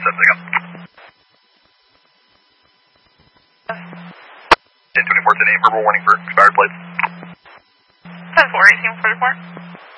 setting up. 1024 today, verbal warning for expired plates. 10-4, 1844.